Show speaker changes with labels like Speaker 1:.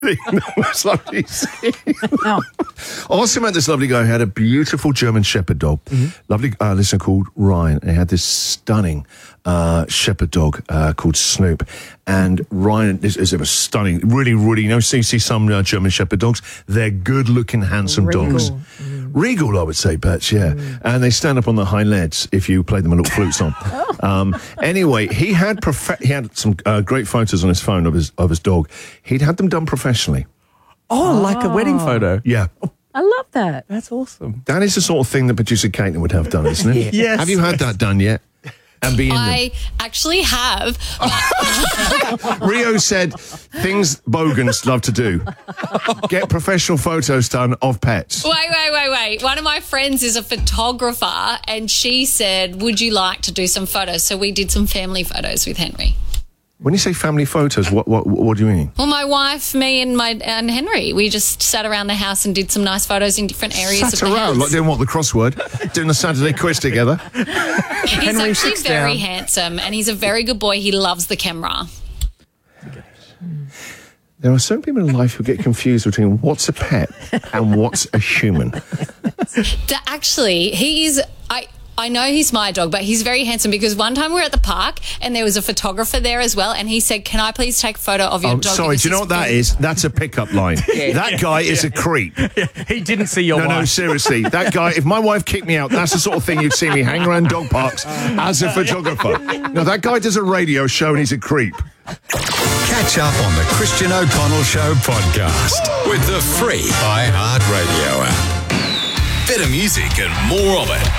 Speaker 1: It's lovely to see. I also met this lovely guy who had a beautiful German Shepherd dog. Lovely listener called Ryan. He had this stunning Shepherd dog called Snoop. And Ryan is a stunning, really, you know, see some German Shepherd dogs. They're good-looking, handsome dogs. Regal, I would say, Patch, yeah. And they stand up on the hind legs if you play them a little flute song. Anyway, he had some great photos on his phone of his dog. He'd had them done professionally.
Speaker 2: Oh, like a wedding photo?
Speaker 1: Yeah.
Speaker 3: I love that.
Speaker 2: That's awesome.
Speaker 1: That is the sort of thing that producer Caitlin would have done, isn't it?
Speaker 2: Yes.
Speaker 1: Have you had that done yet? And be in
Speaker 4: I actually have.
Speaker 1: them. Rio said things bogans love to do. Get professional photos done of pets.
Speaker 4: Wait. One of my friends is a photographer and she said, would you like to do some photos? So we did some family photos with Henry.
Speaker 1: When you say family photos, what do you mean?
Speaker 4: Well, my wife, me and Henry, we just sat around the house and did some nice photos in different areas of the house.
Speaker 1: Like doing what, the crossword? Doing the Saturday quiz together?
Speaker 4: He's
Speaker 2: Henry
Speaker 4: actually
Speaker 2: sits
Speaker 4: very
Speaker 2: down.
Speaker 4: handsome and he's a very good boy. He loves the camera.
Speaker 1: There are certain people in life who get confused between what's a pet and what's a human.
Speaker 4: Actually, I know he's my dog, but he's very handsome because one time we were at the park and there was a photographer there as well and he said, can I please take a photo of your dog?
Speaker 1: Sorry, do you know what that is? That's a pickup line. That guy is a creep.
Speaker 2: He didn't see your wife.
Speaker 1: No, seriously. That guy, if my wife kicked me out, that's the sort of thing you'd see me hang around dog parks as a photographer. No, that guy does a radio show and he's a creep.
Speaker 5: Catch up on the Christian O'Connell Show podcast with the free iHeartRadio app. Better music and more of it